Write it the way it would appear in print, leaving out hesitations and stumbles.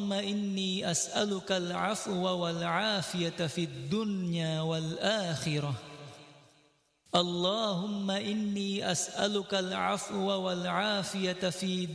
اللهم إني أسألك العفو والعافية في الدنيا والآخرة. اللهم إني أسألك العفو والعافية في